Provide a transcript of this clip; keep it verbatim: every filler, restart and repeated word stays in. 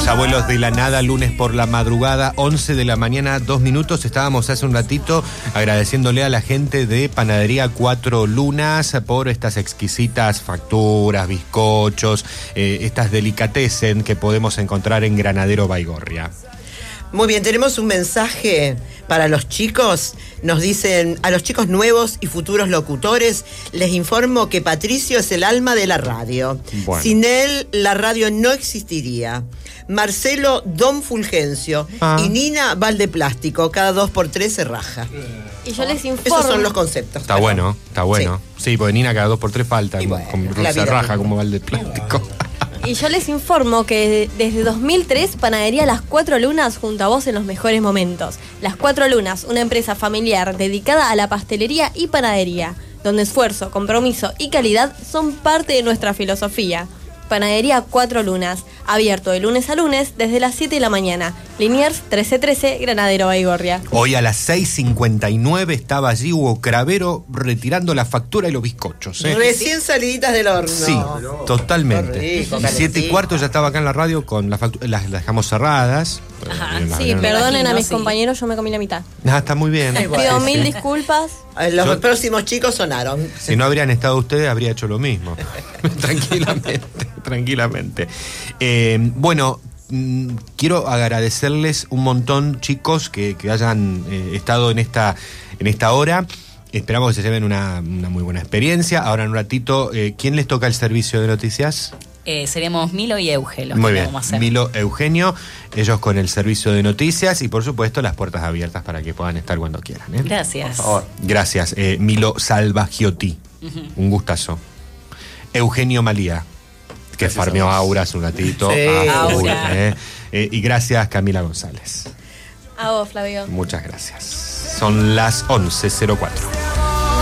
Abuelos de la Nada, lunes por la madrugada, once de la mañana, dos minutos. Estábamos hace un ratito agradeciéndole a la gente de Panadería Cuatro Lunas por estas exquisitas facturas, bizcochos, eh, estas delicatessen que podemos encontrar en Granadero Baigorria. Muy bien, tenemos un mensaje para los chicos. Nos dicen, a los chicos nuevos y futuros locutores, les informo que Patricio es el alma de la radio. Bueno. Sin él, la radio no existiría. Marcelo, Don Fulgencio. Ah. Y Nina, Valdeplástico. Cada dos por tres se raja. Y yo les informo. Esos son los conceptos. Está bueno, está bueno. Sí, sí, porque Nina cada dos por tres falta. Bueno, como, se raja como Valdeplástico. Y yo les informo que desde dos mil tres, Panadería Las Cuatro Lunas junto a vos en los mejores momentos. Las Cuatro Lunas, una empresa familiar dedicada a la pastelería y panadería, donde esfuerzo, compromiso y calidad son parte de nuestra filosofía. Panadería Cuatro Lunas, abierto de lunes a lunes desde las siete de la mañana. Liniers trece trece, Granadero Baigorria. Hoy a las seis cincuenta y nueve estaba allí Hugo Cravero retirando la factura y los bizcochos. ¿eh? Recién saliditas del horno. Sí, totalmente. Rico, siete y cuarto ya estaba acá en la radio con las facturas, las, las dejamos cerradas. Ajá, sí, perdonen a mis sí. compañeros, yo me comí la mitad. Ah, está muy bien. Pido bueno, mil sí. disculpas. Los yo, próximos chicos sonaron. Si no habrían estado ustedes, habría hecho lo mismo. Tranquilamente, tranquilamente. Eh, bueno, mm, quiero agradecerles un montón, chicos, que, que hayan eh, estado en esta, en esta hora. Esperamos que se lleven una, una muy buena experiencia. Ahora en un ratito, eh, ¿quién les toca el servicio de noticias? Eh, seremos Milo y Euge los Muy que bien, vamos a hacer. Milo, Eugenio, ellos con el servicio de noticias y por supuesto las puertas abiertas para que puedan estar cuando quieran. ¿eh? Gracias. Por favor. Gracias, eh, Milo Salvagiotti, uh-huh. un gustazo. Eugenio Malía, que gracias farmeó a Aura hace un ratito. Sí. Ah, Aura. eh. Eh, y gracias Camila González. A vos, Flavio. Muchas gracias. Son las once cero cuatro.